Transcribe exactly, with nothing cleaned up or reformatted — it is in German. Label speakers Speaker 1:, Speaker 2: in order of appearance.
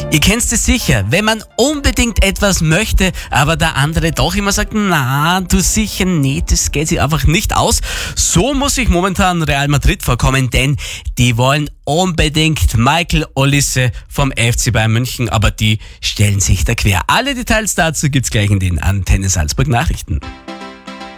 Speaker 1: Ihr kennt es sicher, wenn man unbedingt etwas möchte, aber der andere doch immer sagt, na, du sicher, nee, das geht sich einfach nicht aus. So muss sich momentan Real Madrid vorkommen, denn die wollen unbedingt Michael Olise vom F C Bayern München, aber die stellen sich da quer. Alle Details dazu gibt's gleich in den Antenne Salzburg Nachrichten.